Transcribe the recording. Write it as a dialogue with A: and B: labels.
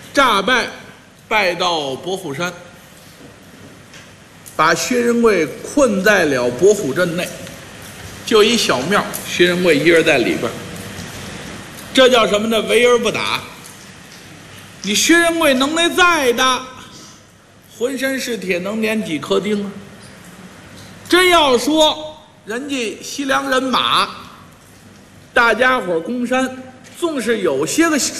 A: 诈败，败到伯虎山，把薛仁贵困在了伯虎镇内，就一小庙，薛仁贵一人在里边。这叫什么呢？围而不打。你薛仁贵能耐再大，浑身是铁，能碾几颗钉啊？真要说人家西凉人马，大家伙攻山，纵是有些个